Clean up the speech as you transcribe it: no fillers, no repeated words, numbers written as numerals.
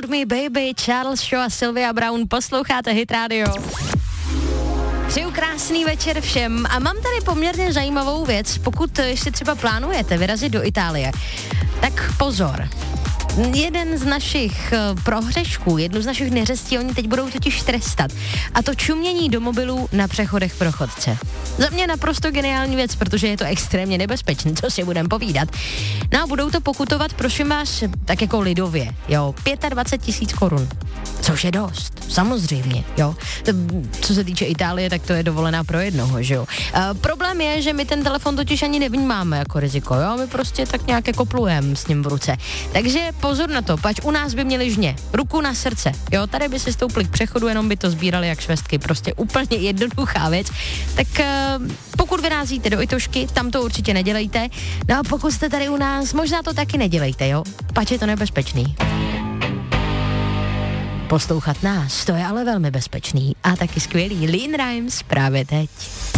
Me Baby, Charles Shaw a Sylvia Brown, posloucháte Hit Radio. Přeju krásný večer všem a mám tady poměrně zajímavou věc, pokud ještě třeba plánujete vyrazit do Itálie, tak pozor. Jeden z našich prohřešků, jednu z našich neřestí, oni teď budou totiž trestat. A to čumění do mobilů na přechodech pro chodce. Za mě naprosto geniální věc, protože je to extrémně nebezpečné, co si budem povídat. No a budou to pokutovat, prosím vás, tak jako lidově, jo, 25 000 korun. Což je dost, samozřejmě, jo. Co se týče Itálie, tak to je dovolená pro jednoho, že jo. Problém je, že my ten telefon totiž ani nevnímáme jako riziko, jo. My prostě tak nějak jako plujeme s ním v ruce. Takže pozor na to, pač u nás by měli žně, ruku na srdce, jo. Tady by si stoupli k přechodu, jenom by to sbírali jak švestky, prostě úplně jednoduchá věc. Tak pokud vyrazíte do Itošky, tam to určitě nedělejte. No a pokud jste tady u nás, možná to taky nedělejte, jo. Pač je to nebezpečný. Poslouchat nás, to je ale velmi bezpečný a taky skvělý. Lean Rhymes právě teď.